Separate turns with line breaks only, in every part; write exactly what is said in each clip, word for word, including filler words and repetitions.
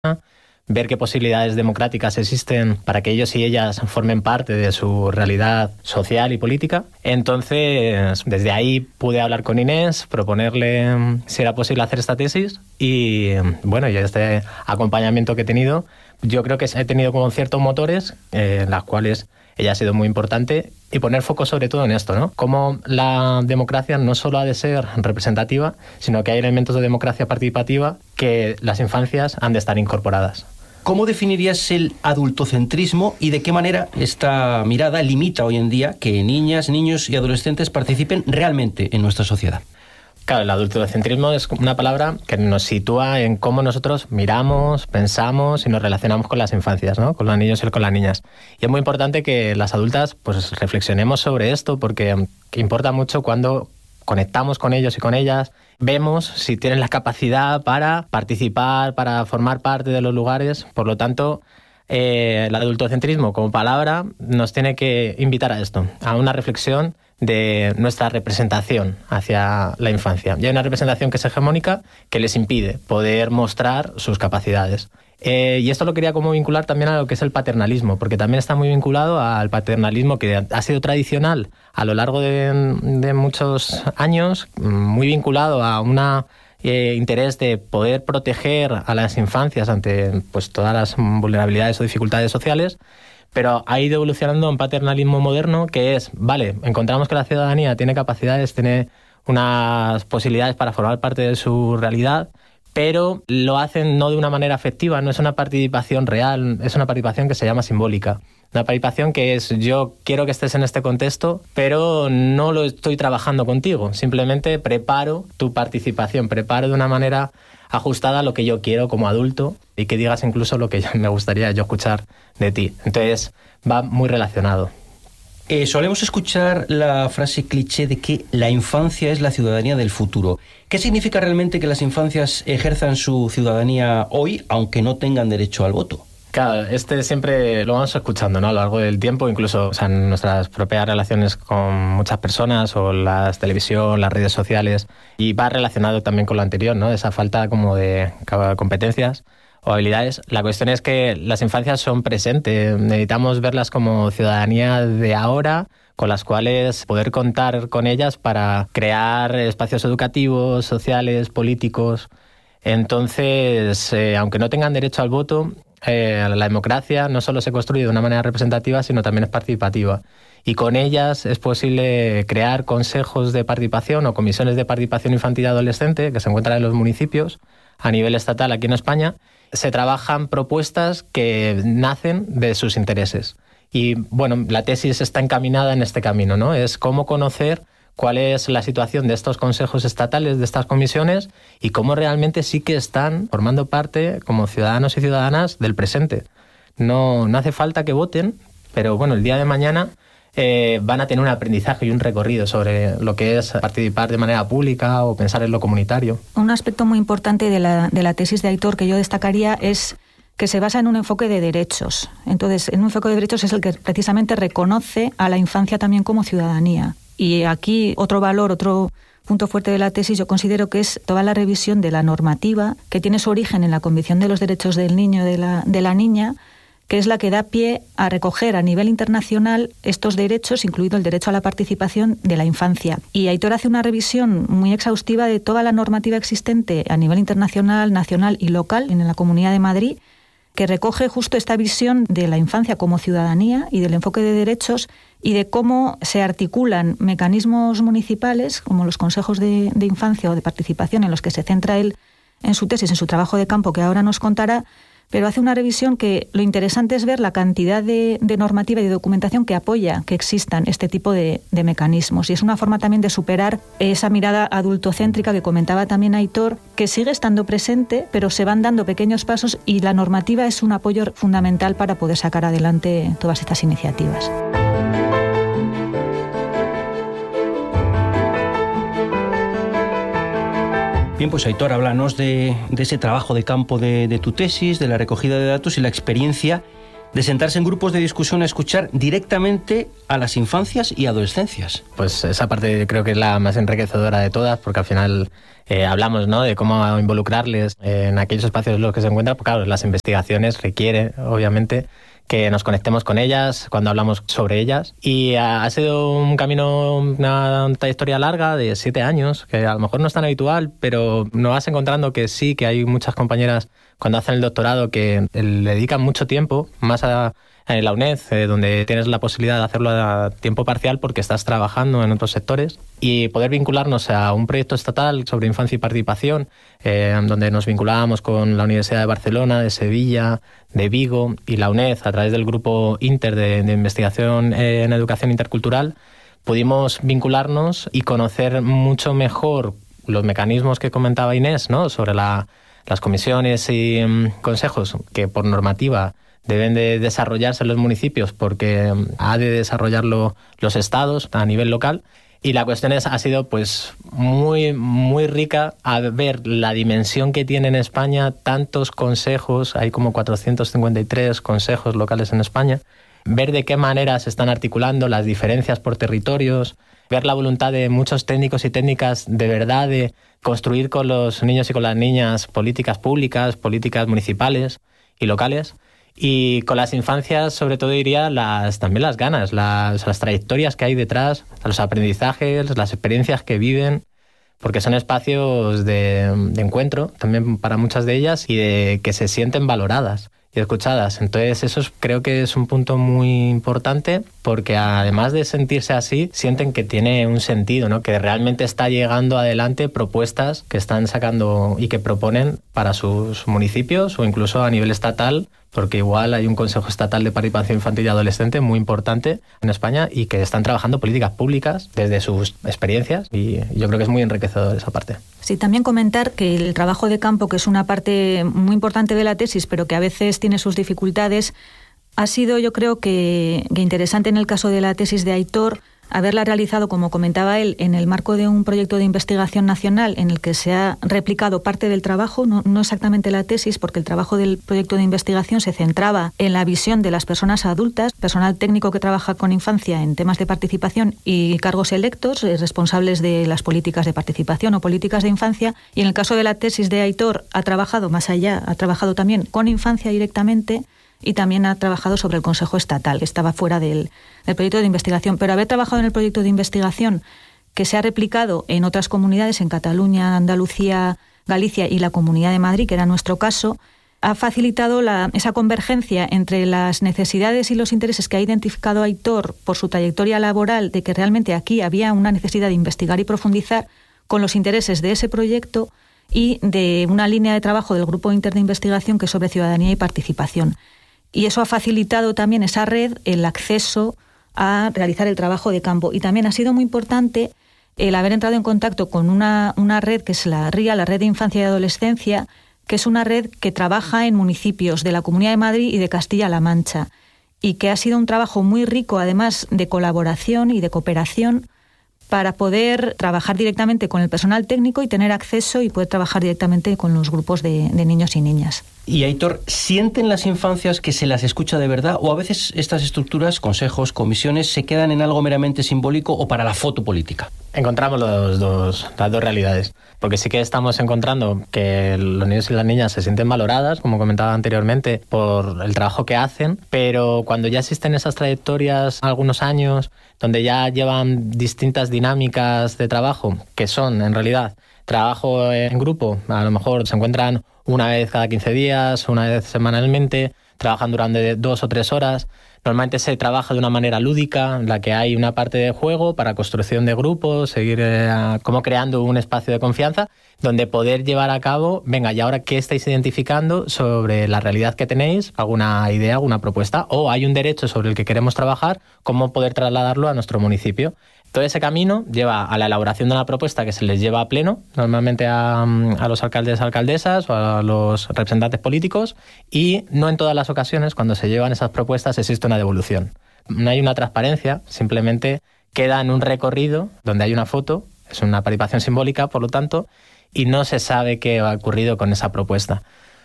ver qué posibilidades democráticas existen para que ellos y ellas formen parte de su realidad social y política. Entonces, desde ahí pude hablar con Inés, proponerle si era posible hacer esta tesis y, bueno, y este acompañamiento que he tenido, yo creo que he tenido como ciertos motores eh, en las cuales ella ha sido muy importante, y poner foco sobre todo en esto, ¿no? Cómo la democracia no solo ha de ser representativa, sino que hay elementos de democracia participativa que las infancias han de estar incorporadas.
¿Cómo definirías el adultocentrismo y de qué manera esta mirada limita hoy en día que niñas, niños y adolescentes participen realmente en nuestra sociedad?
Claro, el adultocentrismo es una palabra que nos sitúa en cómo nosotros miramos, pensamos y nos relacionamos con las infancias, ¿no? Con los niños y con las niñas. Y es muy importante que las adultas pues reflexionemos sobre esto, porque importa mucho cuando conectamos con ellos y con ellas, vemos si tienen la capacidad para participar, para formar parte de los lugares. Por lo tanto, eh, el adultocentrismo como palabra nos tiene que invitar a esto, a una reflexión de nuestra representación hacia la infancia. Y hay una representación que es hegemónica, que les impide poder mostrar sus capacidades. Eh, y esto lo quería como vincular también a lo que es el paternalismo, porque también está muy vinculado al paternalismo que ha sido tradicional a lo largo de, de muchos años, muy vinculado a un eh, interés de poder proteger a las infancias ante pues, todas las vulnerabilidades o dificultades sociales, pero ha ido evolucionando un paternalismo moderno que es, vale, encontramos que la ciudadanía tiene capacidades, tiene unas posibilidades para formar parte de su realidad, pero lo hacen no de una manera afectiva, no es una participación real, es una participación que se llama simbólica. Una participación que es, yo quiero que estés en este contexto, pero no lo estoy trabajando contigo, simplemente preparo tu participación, preparo de una manera ajustada a lo que yo quiero como adulto y que digas incluso lo que me gustaría yo escuchar de ti. Entonces va muy relacionado.
Eh, solemos escuchar la frase cliché de que la infancia es la ciudadanía del futuro. ¿Qué significa realmente que las infancias ejerzan su ciudadanía hoy, aunque no tengan derecho al voto?
Claro, este siempre lo vamos escuchando, ¿no? A lo largo del tiempo, incluso o sea, en nuestras propias relaciones con muchas personas o la televisión, las redes sociales, y va relacionado también con lo anterior, ¿no? Esa falta como de competencias o habilidades. La cuestión es que las infancias son presentes, necesitamos verlas como ciudadanía de ahora, con las cuales poder contar con ellas para crear espacios educativos, sociales, políticos. Entonces, eh, aunque no tengan derecho al voto, eh, la democracia no solo se construye de una manera representativa, sino también es participativa. Y con ellas es posible crear consejos de participación o comisiones de participación infantil y adolescente que se encuentran en los municipios a nivel estatal aquí en España. Se trabajan propuestas que nacen de sus intereses. Y bueno, la tesis está encaminada en este camino, ¿no? Es cómo conocer cuál es la situación de estos consejos estatales, de estas comisiones, y cómo realmente sí que están formando parte como ciudadanos y ciudadanas del presente. No, no hace falta que voten, pero bueno, el día de mañana eh, van a tener un aprendizaje y un recorrido sobre lo que es participar de manera pública o pensar en lo comunitario.
Un aspecto muy importante de la, de la tesis de Aitor que yo destacaría es que se basa en un enfoque de derechos. Entonces, en un enfoque de derechos es el que precisamente reconoce a la infancia también como ciudadanía. Y aquí otro valor, otro punto fuerte de la tesis, yo considero que es toda la revisión de la normativa que tiene su origen en la Convención de los Derechos del Niño y de la, de la Niña, que es la que da pie a recoger a nivel internacional estos derechos, incluido el derecho a la participación de la infancia. Y Aitor hace una revisión muy exhaustiva de toda la normativa existente a nivel internacional, nacional y local en la Comunidad de Madrid, que recoge justo esta visión de la infancia como ciudadanía y del enfoque de derechos y de cómo se articulan mecanismos municipales, como los consejos de, de infancia o de participación en los que se centra él en su tesis, en su trabajo de campo, que ahora nos contará, pero hace una revisión que lo interesante es ver la cantidad de, de normativa y de documentación que apoya que existan este tipo de, de mecanismos. Y es una forma también de superar esa mirada adultocéntrica que comentaba también Aitor, que sigue estando presente, pero se van dando pequeños pasos y la normativa es un apoyo fundamental para poder sacar adelante todas estas iniciativas.
Bien, pues Aitor, háblanos de, de ese trabajo de campo de, de tu tesis, de la recogida de datos y la experiencia de sentarse en grupos de discusión a escuchar directamente a las infancias y adolescencias.
Pues esa parte creo que es la más enriquecedora de todas, porque al final eh, hablamos, ¿no?, de cómo involucrarles en aquellos espacios en los que se encuentran. Porque claro, las investigaciones requieren, obviamente, que nos conectemos con ellas cuando hablamos sobre ellas. Y ha sido un camino, una trayectoria larga de siete años, que a lo mejor no es tan habitual, pero nos vas encontrando que sí, que hay muchas compañeras cuando hacen el doctorado que le dedican mucho tiempo, más a, a la UNED, eh, donde tienes la posibilidad de hacerlo a tiempo parcial porque estás trabajando en otros sectores, y poder vincularnos a un proyecto estatal sobre infancia y participación, eh, donde nos vinculábamos con la Universidad de Barcelona, de Sevilla, de Vigo y la UNED a través del grupo Inter de, de investigación eh, en educación intercultural. Pudimos vincularnos y conocer mucho mejor los mecanismos que comentaba Inés, ¿no?, sobre la, las comisiones y um, consejos que por normativa deben de desarrollarse en los municipios, porque um, ha de desarrollarlo los estados a nivel local. Y la cuestión es, ha sido pues muy, muy rica a ver la dimensión que tiene en España, tantos consejos, hay como cuatrocientos cincuenta y tres consejos locales en España, ver de qué manera se están articulando las diferencias por territorios, ver la voluntad de muchos técnicos y técnicas de verdad de construir con los niños y con las niñas políticas públicas, políticas municipales y locales. Y con las infancias, sobre todo, diría las, también las ganas, las, las trayectorias que hay detrás, los aprendizajes, las experiencias que viven, porque son espacios de, de encuentro también para muchas de ellas y de que se sienten valoradas y escuchadas. Entonces eso es, creo que es un punto muy importante, porque además de sentirse así, sienten que tiene un sentido, ¿no?, que realmente está llegando adelante propuestas que están sacando y que proponen para sus municipios o incluso a nivel estatal, porque igual hay un Consejo Estatal de Participación Infantil y Adolescente muy importante en España y que están trabajando políticas públicas desde sus experiencias, y yo creo que es muy enriquecedor esa parte.
Sí, también comentar que el trabajo de campo, que es una parte muy importante de la tesis, pero que a veces tiene sus dificultades, ha sido, yo creo que, que interesante en el caso de la tesis de Aitor, haberla realizado, como comentaba él, en el marco de un proyecto de investigación nacional en el que se ha replicado parte del trabajo, no, no exactamente la tesis, porque el trabajo del proyecto de investigación se centraba en la visión de las personas adultas, personal técnico que trabaja con infancia en temas de participación y cargos electos, responsables de las políticas de participación o políticas de infancia. Y en el caso de la tesis de Aitor, ha trabajado más allá, ha trabajado también con infancia directamente, y también ha trabajado sobre el Consejo Estatal, que estaba fuera del, del proyecto de investigación. Pero haber trabajado en el proyecto de investigación, que se ha replicado en otras comunidades, en Cataluña, Andalucía, Galicia y la Comunidad de Madrid, que era nuestro caso, ha facilitado la, esa convergencia entre las necesidades y los intereses que ha identificado Aitor por su trayectoria laboral, de que realmente aquí había una necesidad de investigar y profundizar, con los intereses de ese proyecto y de una línea de trabajo del Grupo Inter de Investigación, que es sobre ciudadanía y participación. Y eso ha facilitado también esa red, el acceso a realizar el trabajo de campo. Y también ha sido muy importante el haber entrado en contacto con una, una red que es la RIA, la Red de Infancia y Adolescencia, que es una red que trabaja en municipios de la Comunidad de Madrid y de Castilla-La Mancha, y que ha sido un trabajo muy rico, además de colaboración y de cooperación, para poder trabajar directamente con el personal técnico y tener acceso y poder trabajar directamente con los grupos de, de niños y niñas.
Y Aitor, ¿sienten las infancias que se las escucha de verdad, o a veces estas estructuras, consejos, comisiones, se quedan en algo meramente simbólico o para la foto política?
Encontramos los dos, las dos realidades, porque sí que estamos encontrando que los niños y las niñas se sienten valoradas, como comentaba anteriormente, por el trabajo que hacen, pero cuando ya existen esas trayectorias algunos años, donde ya llevan distintas dinámicas de trabajo, que son en realidad trabajo en grupo, a lo mejor se encuentran una vez cada quince días, una vez semanalmente, trabajan durante dos o tres horas. Normalmente se trabaja de una manera lúdica, en la que hay una parte de juego para construcción de grupos, seguir eh, como creando un espacio de confianza, donde poder llevar a cabo, venga, ¿y ahora qué estáis identificando sobre la realidad que tenéis? ¿Alguna idea, alguna propuesta? O hay un derecho sobre el que queremos trabajar, ¿cómo poder trasladarlo a nuestro municipio? Todo ese camino lleva a la elaboración de una propuesta que se les lleva a pleno, normalmente a, a los alcaldes, alcaldesas o a los representantes políticos, y no en todas las ocasiones, cuando se llevan esas propuestas, existe una devolución. No hay una transparencia, simplemente queda en un recorrido donde hay una foto, es una participación simbólica, por lo tanto, y no se sabe qué ha ocurrido con esa propuesta.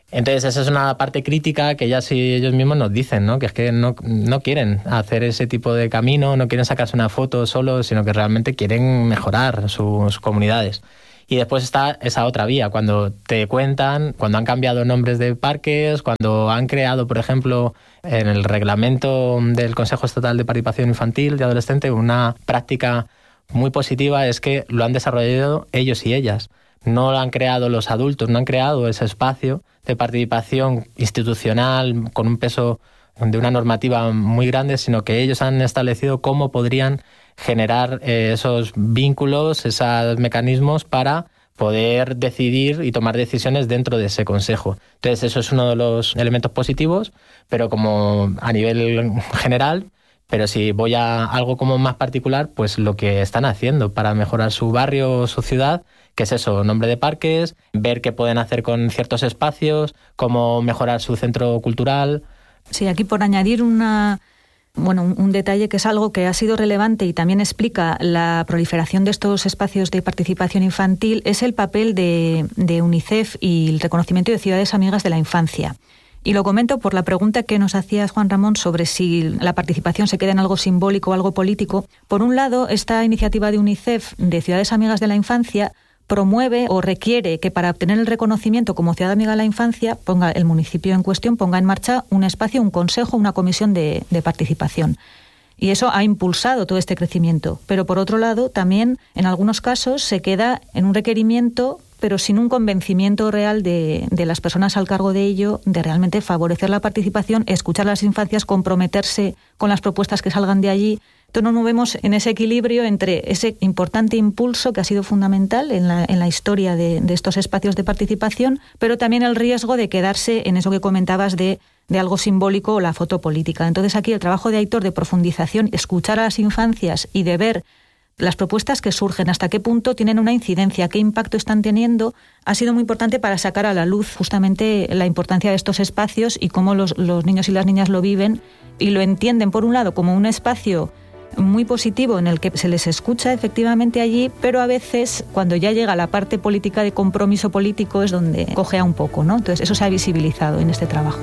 Entonces esa es una parte crítica que ya sí ellos mismos nos dicen, ¿no? Que es que no, no quieren hacer ese tipo de camino, no quieren sacarse una foto solo, sino que realmente quieren mejorar sus comunidades. Y después está esa otra vía, cuando te cuentan, cuando han cambiado nombres de parques, cuando han creado, por ejemplo, en el reglamento del Consejo Estatal de Participación Infantil y Adolescente, una práctica muy positiva es que lo han desarrollado ellos y ellas. No lo han creado los adultos, no han creado ese espacio de participación institucional con un peso de una normativa muy grande, sino que ellos han establecido cómo podrían generar eh, esos vínculos, esos mecanismos para poder decidir y tomar decisiones dentro de ese consejo. Entonces eso es uno de los elementos positivos, pero como a nivel general, pero si voy a algo como más particular, pues lo que están haciendo para mejorar su barrio o su ciudad, que es eso, nombre de parques, ver qué pueden hacer con ciertos espacios, cómo mejorar su centro cultural.
Sí, aquí por añadir una... Bueno, un, un detalle que es algo que ha sido relevante y también explica la proliferación de estos espacios de participación infantil, es el papel de, de UNICEF y el reconocimiento de ciudades amigas de la infancia. Y lo comento por la pregunta que nos hacía Juan Ramón sobre si la participación se queda en algo simbólico o algo político. Por un lado, esta iniciativa de UNICEF de ciudades amigas de la infancia promueve o requiere que para obtener el reconocimiento como ciudad amiga de la infancia, ponga el municipio en cuestión, ponga en marcha un espacio, un consejo, una comisión de, de participación. Y eso ha impulsado todo este crecimiento. Pero por otro lado, también en algunos casos se queda en un requerimiento, pero sin un convencimiento real de, de las personas al cargo de ello, de realmente favorecer la participación, escuchar a las infancias, comprometerse con las propuestas que salgan de allí. Entonces nos movemos en ese equilibrio entre ese importante impulso que ha sido fundamental en la, en la historia de, de estos espacios de participación, pero también el riesgo de quedarse en eso que comentabas de, de algo simbólico o la foto política. Entonces aquí el trabajo de Aitor de profundización, escuchar a las infancias y de ver las propuestas que surgen, hasta qué punto tienen una incidencia, qué impacto están teniendo, ha sido muy importante para sacar a la luz justamente la importancia de estos espacios y cómo los, los niños y las niñas lo viven y lo entienden, por un lado, como un espacio muy positivo en el que se les escucha efectivamente allí, pero a veces cuando ya llega la parte política de compromiso político es donde cojea un poco, ¿no? Entonces eso se ha visibilizado en este trabajo.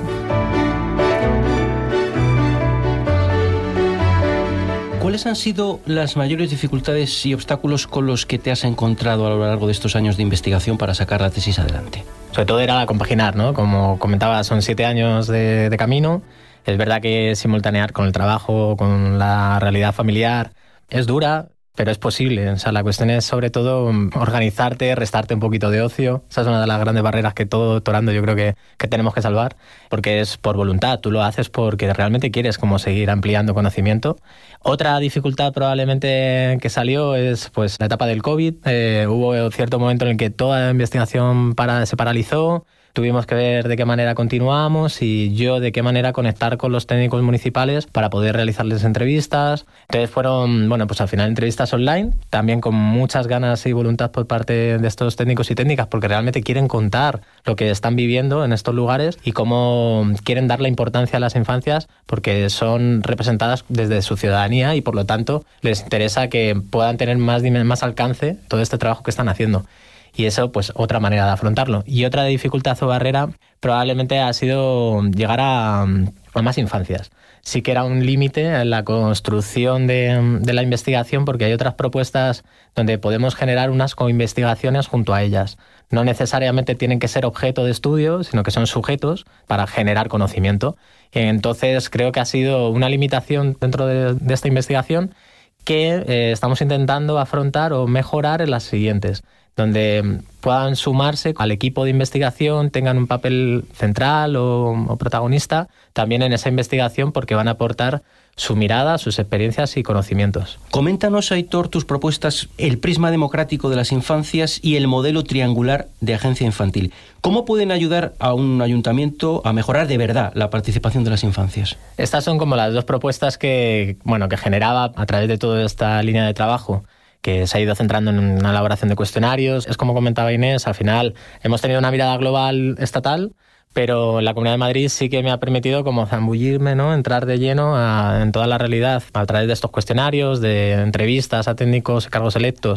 ¿Cuáles han sido las mayores dificultades y obstáculos con los que te has encontrado a lo largo de estos años de investigación para sacar la tesis adelante?
Sobre todo era compaginar, ¿no? Como comentaba, son siete años de, de camino. Es verdad que simultanear con el trabajo, con la realidad familiar, es dura, pero es posible. O sea, la cuestión es sobre todo organizarte, restarte un poquito de ocio. Esa es una de las grandes barreras que todo doctorando yo creo que, que tenemos que salvar, porque es por voluntad. Tú lo haces porque realmente quieres como seguir ampliando conocimiento. Otra dificultad probablemente que salió es pues la etapa del COVID. Eh, hubo cierto momento en el que toda la investigación para, se paralizó. Tuvimos que ver de qué manera continuamos y yo de qué manera conectar con los técnicos municipales para poder realizarles entrevistas. Entonces fueron, bueno, pues al final entrevistas online, también con muchas ganas y voluntad por parte de estos técnicos y técnicas, porque realmente quieren contar lo que están viviendo en estos lugares y cómo quieren dar la importancia a las infancias, porque son representadas desde su ciudadanía y por lo tanto les interesa que puedan tener más, más alcance todo este trabajo que están haciendo. Y eso, pues, otra manera de afrontarlo. Y otra dificultad o barrera probablemente ha sido llegar a, a más infancias. Sí que era un límite en la construcción de, de la investigación, porque hay otras propuestas donde podemos generar unas coinvestigaciones junto a ellas. No necesariamente tienen que ser objeto de estudio, sino que son sujetos para generar conocimiento. Entonces, creo que ha sido una limitación dentro de, de esta investigación que eh, estamos intentando afrontar o mejorar en las siguientes, donde puedan sumarse al equipo de investigación, tengan un papel central o, o protagonista también en esa investigación, porque van a aportar su mirada, sus experiencias y conocimientos.
Coméntanos, Aitor, tus propuestas, el prisma democrático de las infancias y el modelo triangular de agencia infantil. ¿Cómo pueden ayudar a un ayuntamiento a mejorar de verdad la participación de las infancias?
Estas son como las dos propuestas que, bueno, que generaba a través de toda esta línea de trabajo, que se ha ido centrando en una elaboración de cuestionarios. Es como comentaba Inés, al final hemos tenido una mirada global estatal, pero la Comunidad de Madrid sí que me ha permitido como zambullirme, ¿no? Entrar de lleno a, en toda la realidad a través de estos cuestionarios, de entrevistas a técnicos y cargos electos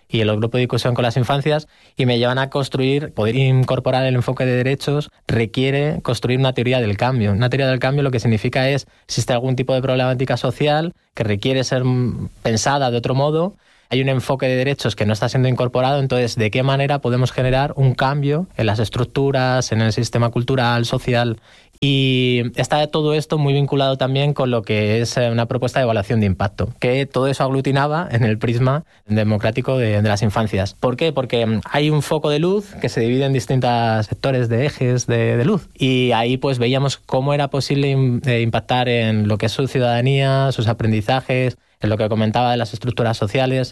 y los grupos de discusión con las infancias, y me llevan a construir, poder incorporar el enfoque de derechos requiere construir una teoría del cambio. Una teoría del cambio lo que significa es, existe algún tipo de problemática social que requiere ser pensada de otro modo, hay un enfoque de derechos que no está siendo incorporado, entonces, ¿de qué manera podemos generar un cambio en las estructuras, en el sistema cultural, social? Y está todo esto muy vinculado también con lo que es una propuesta de evaluación de impacto, que todo eso aglutinaba en el prisma democrático de, de las infancias. ¿Por qué? Porque hay un foco de luz que se divide en distintos sectores de ejes de, de luz, y ahí pues veíamos cómo era posible impactar en lo que es su ciudadanía, sus aprendizajes, en lo que comentaba de las estructuras sociales.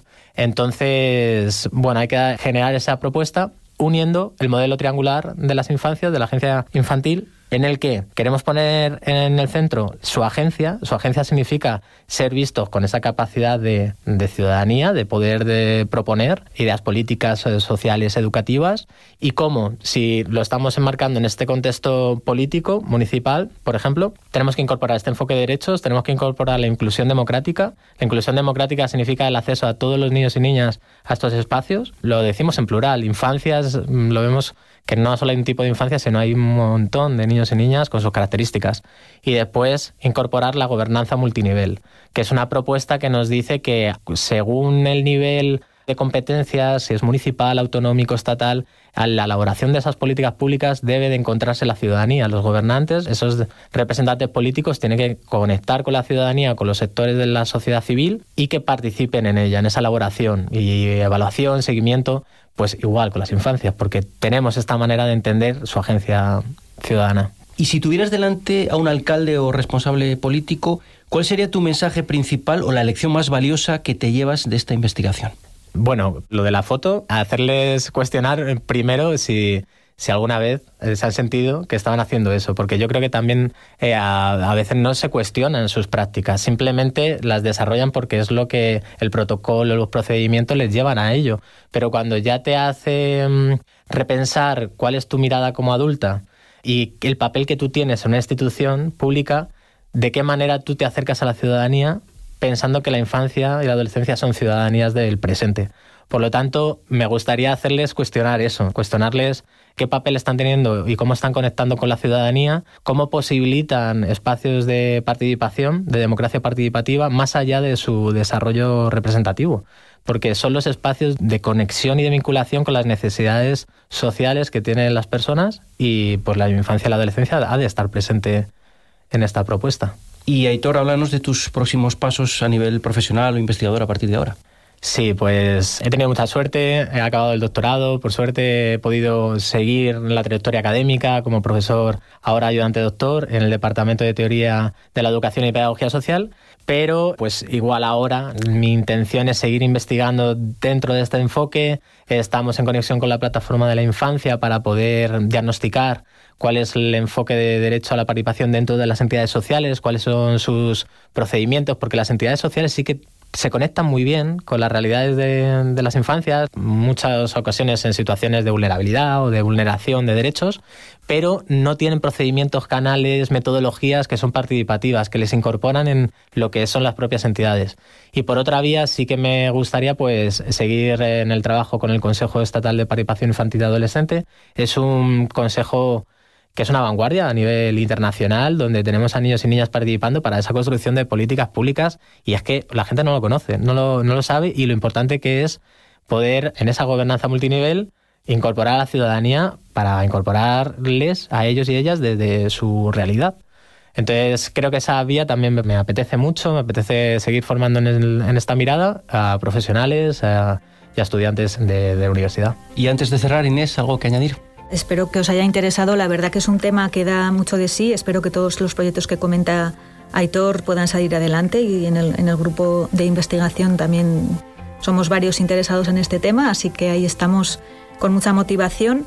Entonces, bueno, hay que generar esa propuesta uniendo el modelo triangular de las infancias, de la agencia infantil, en el que queremos poner en el centro su agencia. Su agencia significa ser vistos con esa capacidad de, de ciudadanía, de poder de proponer ideas políticas, sociales, educativas, y cómo, si lo estamos enmarcando en este contexto político, municipal, por ejemplo, tenemos que incorporar este enfoque de derechos, tenemos que incorporar la inclusión democrática. La inclusión democrática significa el acceso a todos los niños y niñas a estos espacios. Lo decimos en plural, infancias, lo vemos que no solo hay un tipo de infancia, sino hay un montón de niños y niñas con sus características. Y después incorporar la gobernanza multinivel, que es una propuesta que nos dice que según el nivel de competencias, si es municipal, autonómico, estatal, a la elaboración de esas políticas públicas debe de encontrarse la ciudadanía. Los gobernantes, esos representantes políticos, tienen que conectar con la ciudadanía, con los sectores de la sociedad civil, y que participen en ella, en esa elaboración y evaluación, seguimiento, pues igual con las infancias, porque tenemos esta manera de entender su agencia ciudadana.
Y si tuvieras delante a un alcalde o responsable político, ¿cuál sería tu mensaje principal o la lección más valiosa que te llevas de esta investigación?
Bueno, lo de la foto, hacerles cuestionar primero si, si alguna vez se han sentido que estaban haciendo eso, porque yo creo que también eh, a, a veces no se cuestionan sus prácticas, simplemente las desarrollan porque es lo que el protocolo, los procedimientos les llevan a ello. Pero cuando ya te hace um, repensar cuál es tu mirada como adulta y el papel que tú tienes en una institución pública, de qué manera tú te acercas a la ciudadanía pensando que la infancia y la adolescencia son ciudadanías del presente. Por lo tanto, me gustaría hacerles cuestionar eso, cuestionarles qué papel están teniendo y cómo están conectando con la ciudadanía, cómo posibilitan espacios de participación, de democracia participativa, más allá de su desarrollo representativo, porque son los espacios de conexión y de vinculación con las necesidades sociales que tienen las personas, y pues la infancia y la adolescencia ha de estar presente en esta propuesta.
Y Aitor, háblanos de tus próximos pasos a nivel profesional o investigador a partir de ahora.
Sí, pues he tenido mucha suerte, he acabado el doctorado, por suerte he podido seguir la trayectoria académica como profesor, ahora ayudante doctor, en el Departamento de Teoría de la Educación y Pedagogía Social, pero pues igual ahora mi intención es seguir investigando dentro de este enfoque. Estamos en conexión con la Plataforma de la Infancia para poder diagnosticar cuál es el enfoque de derecho a la participación dentro de las entidades sociales, cuáles son sus procedimientos, porque las entidades sociales sí que se conectan muy bien con las realidades de, de las infancias, muchas ocasiones en situaciones de vulnerabilidad o de vulneración de derechos, pero no tienen procedimientos, canales, metodologías que son participativas, que les incorporan en lo que son las propias entidades. Y por otra vía sí que me gustaría pues seguir en el trabajo con el Consejo Estatal de Participación Infantil y Adolescente. Es un consejo que es una vanguardia a nivel internacional, donde tenemos a niños y niñas participando para esa construcción de políticas públicas, y es que la gente no lo conoce, no lo, no lo sabe, y lo importante que es poder, en esa gobernanza multinivel, incorporar a la ciudadanía para incorporarles a ellos y ellas desde su realidad. Entonces creo que esa vía también me apetece mucho, me apetece seguir formando en, el, en esta mirada a profesionales a, y a estudiantes de, de universidad.
Y antes de cerrar, Inés, ¿algo que añadir?
Espero que os haya interesado. La verdad que es un tema que da mucho de sí. Espero que todos los proyectos que comenta Aitor puedan salir adelante, y en el, en el grupo de investigación también somos varios interesados en este tema, así que ahí estamos con mucha motivación.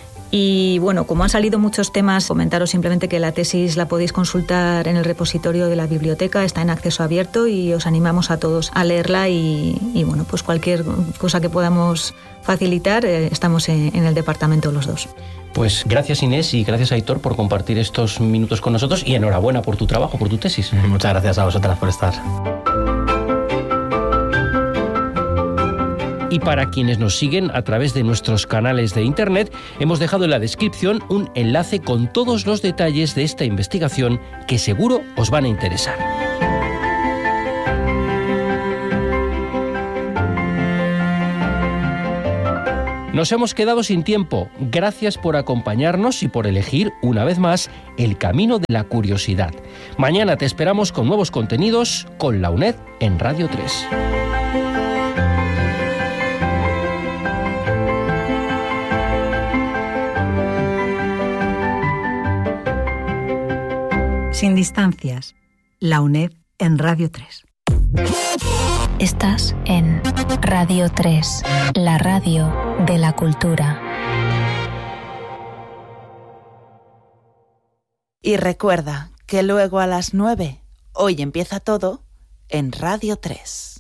Y bueno, como han salido muchos temas, comentaros simplemente que la tesis la podéis consultar en el repositorio de la biblioteca, está en acceso abierto, y os animamos a todos a leerla, y, y bueno, pues cualquier cosa que podamos facilitar, eh, estamos en, en el departamento los dos.
Pues gracias, Inés, y gracias, Aitor, por compartir estos minutos con nosotros, y enhorabuena por tu trabajo, por tu tesis.
Muchas gracias a vosotras por estar.
Y para quienes nos siguen a través de nuestros canales de internet, hemos dejado en la descripción un enlace con todos los detalles de esta investigación que seguro os van a interesar. Nos hemos quedado sin tiempo. Gracias por acompañarnos y por elegir, una vez más, el camino de la curiosidad. Mañana te esperamos con nuevos contenidos con la UNED en Radio tres.
Sin distancias, la UNED en Radio tres.
Estás en Radio tres, la radio de la cultura.
Y recuerda que luego a las nueve, hoy empieza todo, en Radio tres.